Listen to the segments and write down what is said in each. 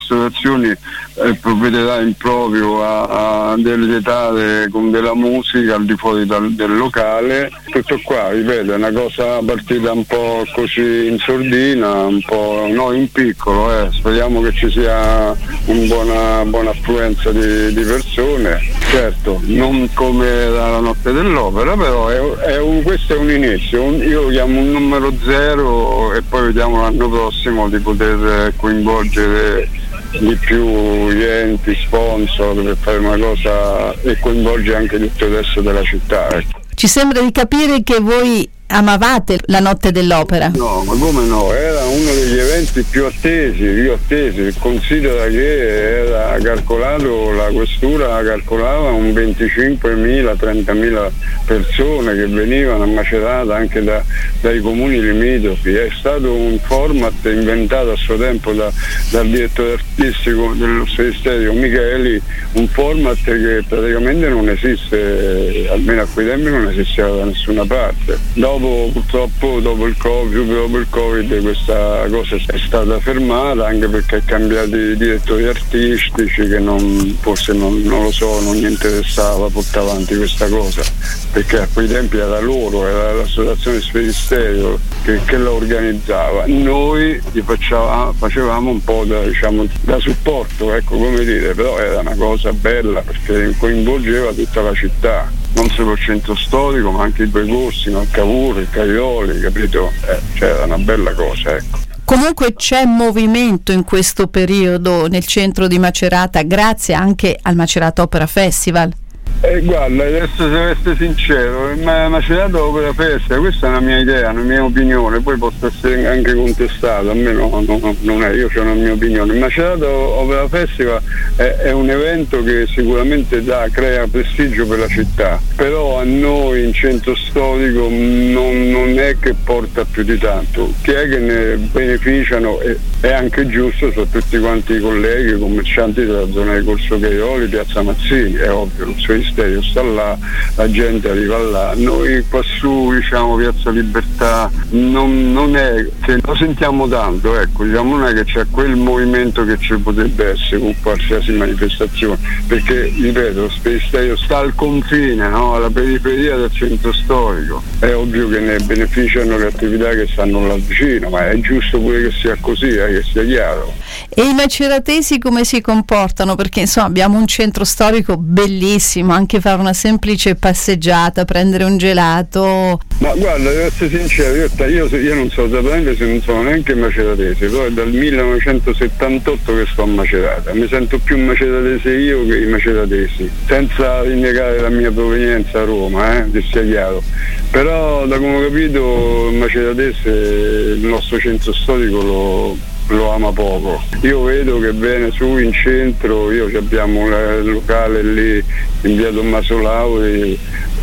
associazioni provvederà in proprio a vietare con della musica al di fuori del locale. Tutto qua, ripeto, è una cosa partita un po' così in sordina, un po' in piccolo, speriamo che ci sia una buona affluenza di persone, certo non come la notte dell'opera, però questo è un inizio, io lo chiamo un numero zero e poi vediamo l'anno prossimo di poter coinvolgere di più gli enti, sponsor, per fare una cosa e coinvolgere anche tutto il resto della città, ecco. Ci sembra di capire che voi amavate la notte dell'opera. No, ma come no? Era uno degli eventi più attesi. Considera che era calcolato, la questura calcolava un 25.000, 30.000 persone che venivano a Macerata anche dai comuni limitrofi. È stato un format inventato a suo tempo dal direttore artistico dello Stereo Micheli, un format che praticamente non esiste, almeno a quei tempi non esisteva da nessuna parte. Purtroppo dopo il Covid questa cosa è stata fermata, anche perché cambiati i direttori artistici che forse non lo so, non gli interessava portare avanti questa cosa, perché a quei tempi era l'associazione Sferisterio che la organizzava. Noi gli facevamo un po' da supporto, ecco, come dire, però era una cosa bella perché coinvolgeva tutta la città, non solo il centro storico ma anche i due corsi, il Cavour, il Caioli, capito? Era una bella cosa, ecco. Comunque c'è movimento in questo periodo nel centro di Macerata, grazie anche al Macerata Opera Festival. Guarda, adesso se devo essere sincero, Macerata Opera Festival, questa è una mia idea, una mia opinione, poi posso essere anche contestata, a me non è, io ho una mia opinione. Il Macerata Opera Festival è un evento che sicuramente crea prestigio per la città, però a noi in centro storico non è che porta più di tanto. Chi è che ne beneficiano è anche giusto, sono tutti quanti i colleghi, i commercianti della zona di Corso Caioli, Piazza Mazzini, è ovvio, il suo Stereo sta là, la gente arriva là. Noi qua su, Piazza Libertà, non è che lo sentiamo tanto, ecco, non è che c'è quel movimento che ci potrebbe essere con qualsiasi manifestazione, perché, ripeto, lo Stereo sta al confine, no? Alla periferia del centro storico. È ovvio che ne beneficiano le attività che stanno là vicino, ma è giusto pure che sia così, che sia chiaro. E i maceratesi come si comportano? Perché insomma abbiamo un centro storico bellissimo, anche fare una semplice passeggiata, prendere un gelato. Ma guarda, devo essere sincero, io non so esattamente, se non sono neanche maceratese, però è dal 1978 che sto a Macerata, mi sento più maceratese io che i maceratesi, senza rinnegare la mia provenienza a Roma, che sia chiaro. Però da come ho capito il maceratese, il nostro centro storico lo ama poco. Io vedo che viene su in centro, abbiamo un locale lì in via Tommaso Lauri,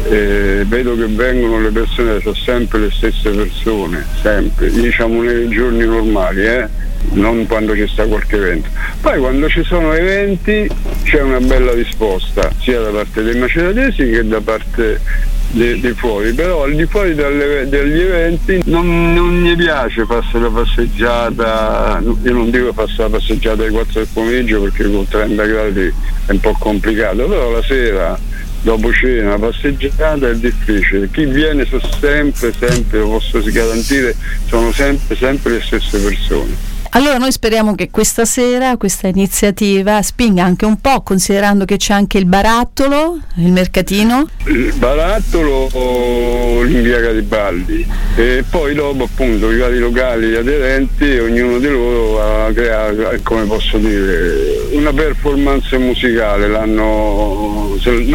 vedo che vengono le persone, sono sempre le stesse persone, sempre, nei giorni normali, non quando ci sta qualche evento. Poi quando ci sono eventi c'è una bella risposta, sia da parte dei maceratesi che da parte di fuori, però al di fuori degli eventi non mi piace farsi la passeggiata. Io non dico farsi la passeggiata alle 4 del pomeriggio perché con 30 gradi è un po' complicato, però la sera dopo cena la passeggiata è difficile. Chi viene sono sempre, lo posso garantire, sono sempre le stesse persone. Allora noi speriamo che questa sera questa iniziativa spinga anche un po', considerando che c'è anche il barattolo, il mercatino. Il barattolo in via Garibaldi e poi dopo appunto i vari locali aderenti, ognuno di loro crea, come posso dire, una performance musicale, l'hanno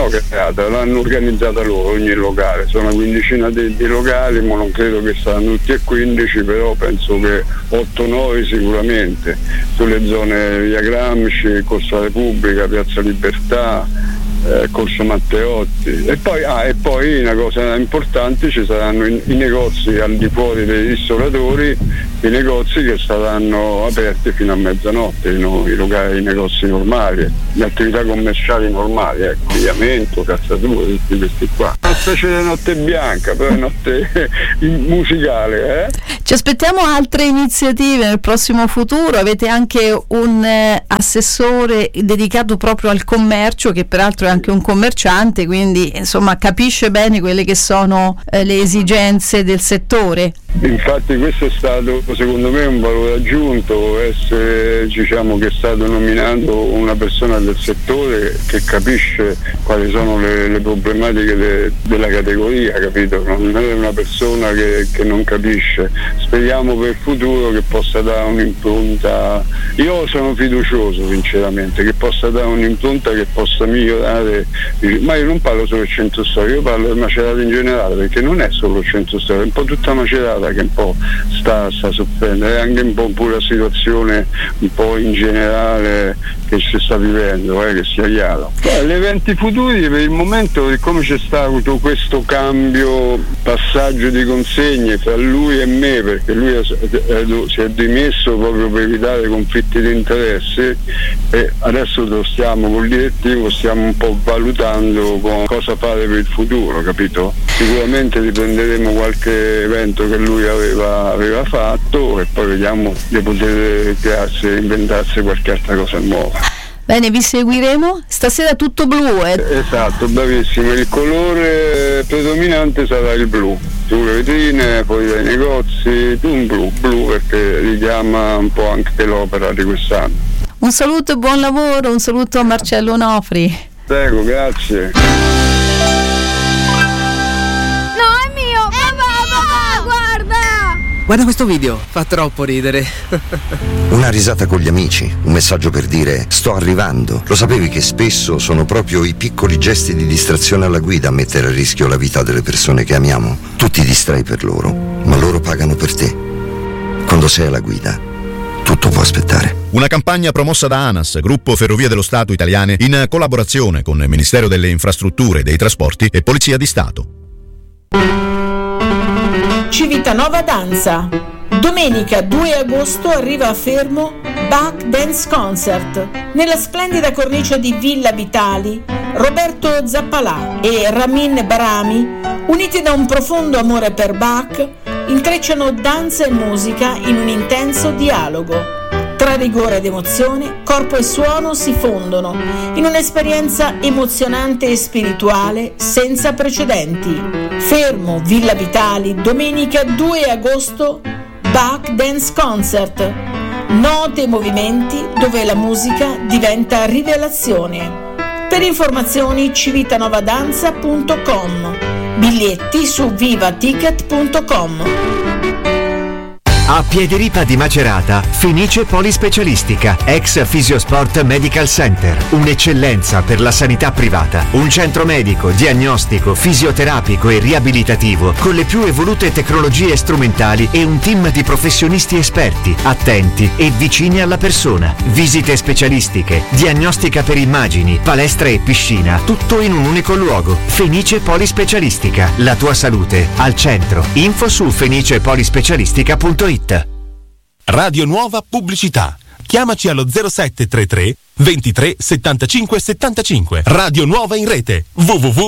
organizzata loro, ogni locale. Sono una quindicina di locali, ma non credo che saranno tutti e 15, però penso che 8-9 sicuramente, sulle zone via Gramsci, Corso Repubblica, Piazza Libertà, Corso Matteotti. E poi una cosa importante, ci saranno i negozi al di fuori dei ristoratori i negozi che saranno aperti fino a mezzanotte, i negozi normali, le attività commerciali normali, abbigliamento, calzature, tutti questi qua. Una specie di notte bianca, però notte musicale. Ci aspettiamo altre iniziative nel prossimo futuro. Avete anche un assessore dedicato proprio al commercio, che peraltro è anche un commerciante, quindi insomma capisce bene quelle che sono le esigenze del settore. Infatti questo è stato secondo me un valore aggiunto, diciamo che è stato nominato una persona del settore che capisce quali sono le problematiche della categoria, capito? Non è una persona che non capisce. Speriamo per il futuro che possa dare un'impronta, io sono fiducioso sinceramente, che possa dare un'impronta che possa migliorare, ma io non parlo solo del centro storico, io parlo del Macerata in generale, perché non è solo il centro storico, è un po' tutta Macerata che un po' sta soffrendo, è anche un po' pure la situazione un po' in generale che si sta vivendo, che sia chiaro. Gli eventi futuri per il momento, siccome c'è stato questo cambio, passaggio di consegne tra lui e me, perché lui si è dimesso proprio per evitare conflitti di interesse, e adesso lo stiamo col direttivo, stiamo un po' valutando cosa fare per il futuro, capito? Sicuramente riprenderemo qualche evento che lui aveva fatto e poi vediamo di poter inventarsi qualche altra cosa nuova. Bene, vi seguiremo. Stasera tutto blu, Esatto, bravissimo. Il colore predominante sarà il blu. Sulle vetrine, poi dai negozi, un blu perché richiama un po' anche l'opera di quest'anno. Un saluto e buon lavoro, un saluto a Marcello Onofri. Prego, grazie. Guarda questo video, fa troppo ridere. Una risata con gli amici, un messaggio per dire sto arrivando. Lo sapevi che spesso sono proprio i piccoli gesti di distrazione alla guida a mettere a rischio la vita delle persone che amiamo? Tu ti distrai per loro, ma loro pagano per te. Quando sei alla guida, tutto può aspettare. Una campagna promossa da ANAS, Gruppo Ferrovie dello Stato Italiane, in collaborazione con il Ministero delle Infrastrutture e dei Trasporti e Polizia di Stato. Civitanova Danza. Domenica 2 agosto arriva a Fermo Bach Dance Concert. Nella splendida cornice di Villa Vitali, Roberto Zappalà e Ramin Barami, uniti da un profondo amore per Bach, intrecciano danza e musica in un intenso dialogo. Tra rigore ed emozione, corpo e suono si fondono in un'esperienza emozionante e spirituale senza precedenti. Fermo, Villa Vitali, domenica 2 agosto, Bach Dance Concert. Note e movimenti dove la musica diventa rivelazione. Per informazioni civitanovadanza.com. Biglietti su vivaticket.com. A Piediripa di Macerata, Fenice Polispecialistica, ex Fisiosport Medical Center, un'eccellenza per la sanità privata, un centro medico, diagnostico, fisioterapico e riabilitativo con le più evolute tecnologie strumentali e un team di professionisti esperti, attenti e vicini alla persona. Visite specialistiche, diagnostica per immagini, palestra e piscina, tutto in un unico luogo. Fenice Polispecialistica, la tua salute al centro. Info su fenicepolispecialistica.it. Radio Nuova Pubblicità. Chiamaci allo 0733 23 75 75. Radio Nuova in rete www